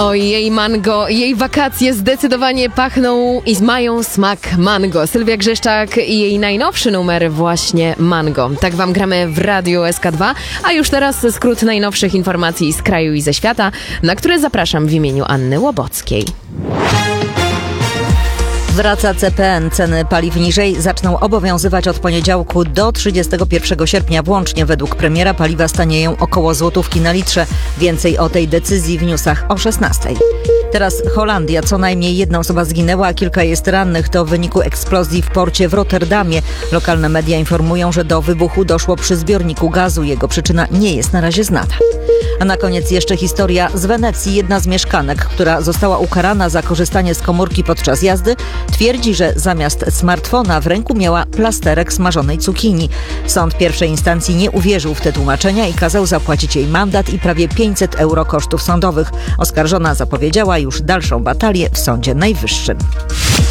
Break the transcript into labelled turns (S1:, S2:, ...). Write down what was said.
S1: O, jej mango, jej wakacje zdecydowanie pachną i mają smak mango. Sylwia Grzeszczak i jej najnowszy numer właśnie mango. Tak wam gramy w Radiu SK2, a już teraz skrót najnowszych informacji z kraju i ze świata, na które zapraszam w imieniu Anny Łobockiej.
S2: Wraca CPN. Ceny paliw niżej zaczną obowiązywać od poniedziałku do 31 sierpnia włącznie. Według premiera paliwa stanieją około złotówki na litrze. Więcej o tej decyzji w newsach o 16. Teraz Holandia. Co najmniej jedna osoba zginęła, a kilka jest rannych. To w wyniku eksplozji w porcie w Rotterdamie. Lokalne media informują, że do wybuchu doszło przy zbiorniku gazu. Jego przyczyna nie jest na razie znana. A na koniec jeszcze historia z Wenecji. Jedna z mieszkanek, która została ukarana za korzystanie z komórki podczas jazdy, twierdzi, że zamiast smartfona w ręku miała plasterek smażonej cukinii. Sąd pierwszej instancji nie uwierzył w te tłumaczenia i kazał zapłacić jej mandat i prawie 500 euro kosztów sądowych. Oskarżona zapowiedziała już dalszą batalię w Sądzie Najwyższym.